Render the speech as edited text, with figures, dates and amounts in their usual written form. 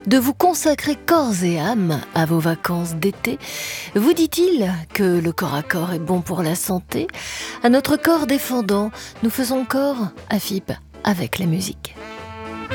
de vous consacrer corps et âme à vos vacances d'été. Vous dit-il que le corps à corps est bon pour la santé? À notre corps défendant, nous faisons corps à FIP avec la musique.